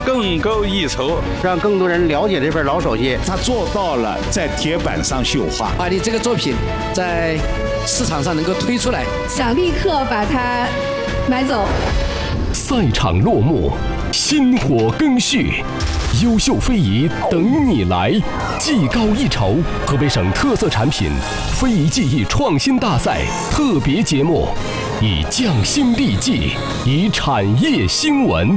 更够一筹， 让更多人了解这份老手艺。 他做到了在铁板上绣花， 把你这个作品在市场上能够推出来， 想立刻把它买走。 赛场落幕，薪火更续，优秀非遗等你来，技高一筹。河北省特色产品非遗技艺创新大赛特别节目，以匠心立技，以产业兴文。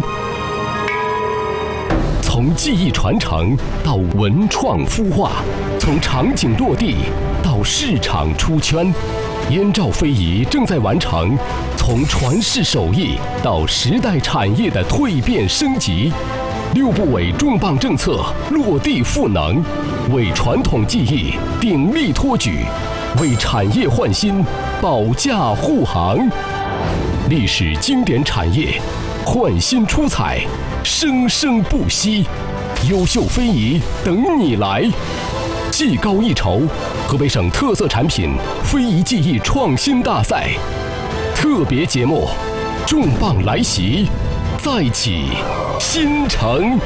从技艺传承到文创孵化，从场景落地到市场出圈，燕赵非遗正在完成从传世手艺到时代产业的蜕变升级。6部委重磅政策落地赋能，为传统技艺鼎力托举，为产业焕新保驾护航。历史经典产业焕新出彩，生生不息，优秀非遗等你来。技高一筹，河北省特色产品非遗技艺创新大赛特别节目，重磅来袭，再起新城。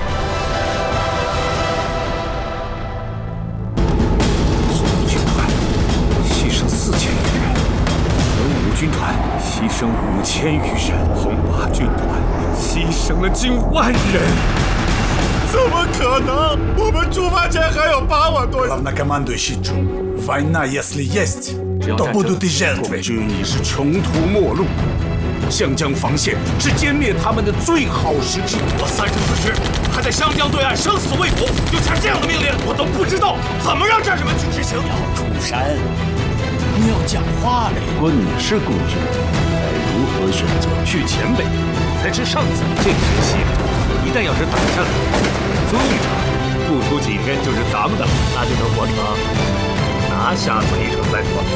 红军团牺牲4000余人，文武军团牺牲5000余人，红八军团牺牲了近10000人。 怎么可能？我们出发前还有8万多人。 Главнокомандующий Джу, война, если есть, то будут и жертвы. 军已是穷途末路，湘江防线是歼灭他们的最好时机。 我34师还在湘江对岸生死未卜，又下这样的命令，我都不知道怎么让战士们去执行。 要出山，你要讲话嘞。 如果你是共军，该如何选择？ 去黔北才知上层进行西北，一旦要是打下来，遵义城不出几天就是咱们的，那就能活成拿下梅城再说。